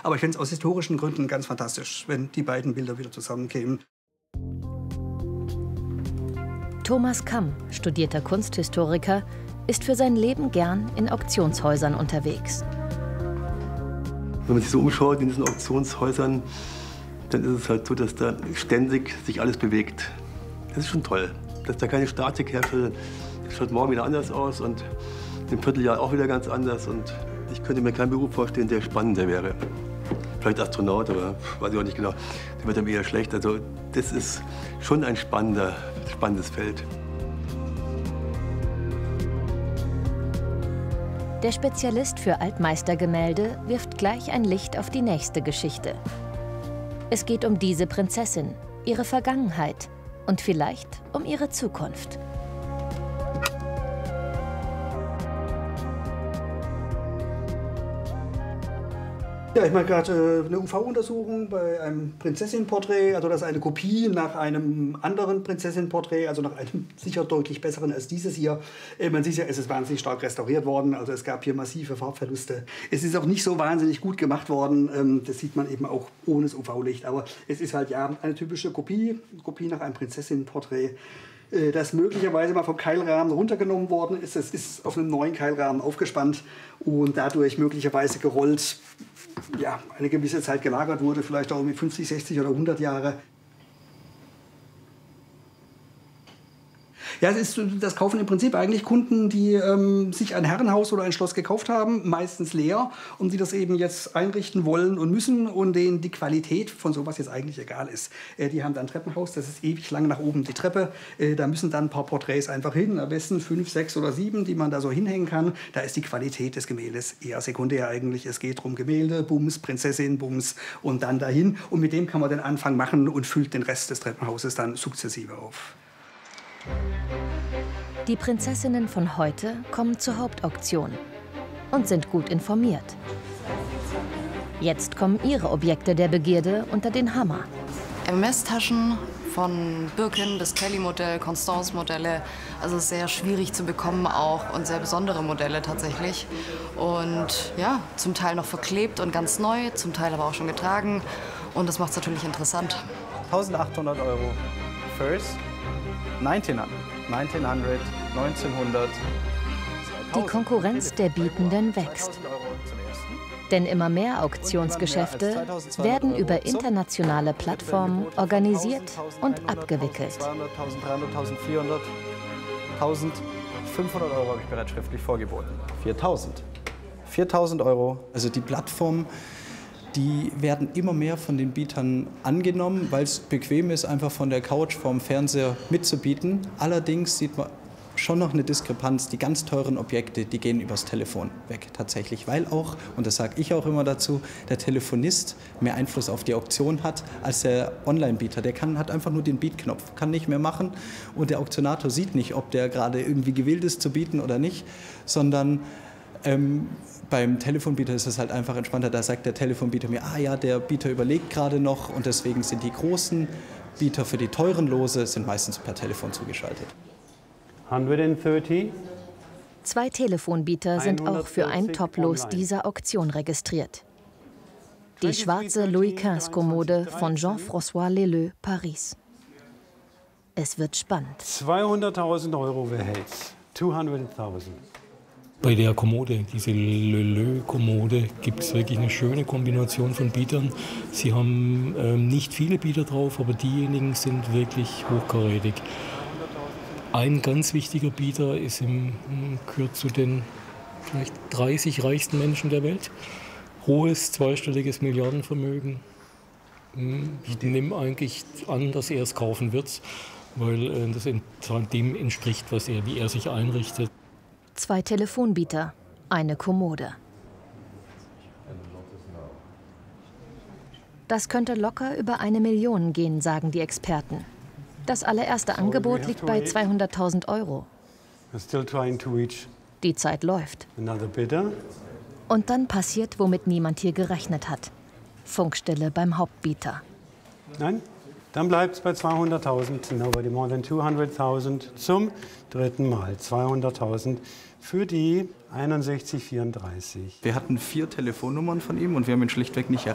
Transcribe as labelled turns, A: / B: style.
A: Aber ich finde es aus historischen Gründen ganz fantastisch, wenn die beiden Bilder wieder zusammenkämen.
B: Thomas Kamm, studierter Kunsthistoriker, ist für sein Leben gern in Auktionshäusern unterwegs.
C: Wenn man sich so umschaut in diesen Auktionshäusern, dann ist es halt so, dass da ständig sich alles bewegt. Das ist schon toll, dass da keine Statik herrscht. Das schaut morgen wieder anders aus und im Vierteljahr auch wieder ganz anders. Und ich könnte mir keinen Beruf vorstellen, der spannender wäre. Vielleicht Astronaut, aber weiß ich auch nicht genau. Der wird dann eher schlecht. Also das ist schon ein spannendes Feld.
B: Der Spezialist für Altmeistergemälde wirft gleich ein Licht auf die nächste Geschichte. Es geht um diese Prinzessin, ihre Vergangenheit und vielleicht um ihre Zukunft.
A: Ja, ich mache gerade eine UV-Untersuchung bei einem Prinzessinnenporträt. Also das ist eine Kopie nach einem anderen Prinzessinnenporträt, also nach einem sicher deutlich besseren als dieses hier. Man sieht ja, es ist wahnsinnig stark restauriert worden. Also es gab hier massive Farbverluste. Es ist auch nicht so wahnsinnig gut gemacht worden. Das sieht man eben auch ohne das UV-Licht. Aber es ist halt ja eine typische Kopie nach einem Prinzessinnenporträt, das möglicherweise mal vom Keilrahmen runtergenommen worden ist. Es ist auf einem neuen Keilrahmen aufgespannt und dadurch möglicherweise gerollt, ja, eine gewisse Zeit gelagert wurde, vielleicht auch mit 50, 60 oder 100 Jahre. Ja, das kaufen im Prinzip eigentlich Kunden, die sich ein Herrenhaus oder ein Schloss gekauft haben, meistens leer, und die das eben jetzt einrichten wollen und müssen und denen die Qualität von sowas jetzt eigentlich egal ist. Die haben dann ein Treppenhaus, das ist ewig lang nach oben die Treppe. Da müssen dann ein paar Porträts einfach hin, am besten 5, 6 oder 7, die man da so hinhängen kann. Da ist die Qualität des Gemäldes eher sekundär eigentlich. Es geht darum Gemälde, Bums, Prinzessin, Bums und dann dahin. Und mit dem kann man den Anfang machen und füllt den Rest des Treppenhauses dann sukzessive auf.
B: Die Prinzessinnen von heute kommen zur Hauptauktion und sind gut informiert. Jetzt kommen ihre Objekte der Begierde unter den Hammer.
D: Hermes-Taschen von Birkin bis Kelly-Modell, Constance-Modelle, also sehr schwierig zu bekommen auch und sehr besondere Modelle tatsächlich. Und ja, zum Teil noch verklebt und ganz neu, zum Teil aber auch schon getragen, und das macht es natürlich interessant.
E: 1.800 € First. 1900, 1900.
B: Die Konkurrenz der Bietenden wächst. Denn immer mehr Auktionsgeschäfte werden über internationale Plattformen organisiert und abgewickelt.
E: 1.200, 1.300, 1.400, 1.500 € habe ich bereits schriftlich vorgeboten. 4.000. 4.000 €. Also die Plattformen, die werden immer mehr von den Bietern angenommen, weil es bequem ist, einfach von der Couch vorm Fernseher mitzubieten. Allerdings sieht man schon noch eine Diskrepanz. Die ganz teuren Objekte, die gehen übers Telefon weg tatsächlich, weil auch, und das sage ich auch immer dazu, der Telefonist mehr Einfluss auf die Auktion hat als der Online-Bieter. Der hat einfach nur den Bietknopf, kann nicht mehr machen, und der Auktionator sieht nicht, ob der gerade irgendwie gewillt ist zu bieten oder nicht, sondern beim Telefonbieter ist es halt einfach entspannter. Da sagt der Telefonbieter mir, ah ja, der Bieter überlegt gerade noch, und deswegen sind die großen Bieter für die teuren Lose sind meistens per Telefon zugeschaltet.
F: 130.
B: 2 Telefonbieter sind auch für ein Top-Los dieser Auktion registriert. Die schwarze Louis XV-Kommode von Jean-François Leleux, Paris. Es wird spannend.
F: 200.000 € wer hält's? 200.000.
G: Bei der Kommode, diese Leleux-Kommode, gibt es wirklich eine schöne Kombination von Bietern. Sie haben nicht viele Bieter drauf, aber diejenigen sind wirklich hochkarätig. Ein ganz wichtiger Bieter gehört zu den vielleicht 30 reichsten Menschen der Welt. Hohes, zweistelliges Milliardenvermögen. Ich nehme eigentlich an, dass er es kaufen wird, weil das dem entspricht, wie er sich einrichtet.
B: 2 Telefonbieter, eine Kommode. Das könnte locker über 1 Million gehen, sagen die Experten. Das allererste Angebot liegt bei 200.000 €. Die Zeit läuft. Und dann passiert, womit niemand hier gerechnet hat. Funkstille beim Hauptbieter.
F: Nein? Dann bleibt es bei 200.000. Nobody more than 200.000 zum dritten Mal. 200.000 für die 6134.
E: Wir hatten 4 Telefonnummern von ihm und wir haben ihn schlichtweg nicht erreicht.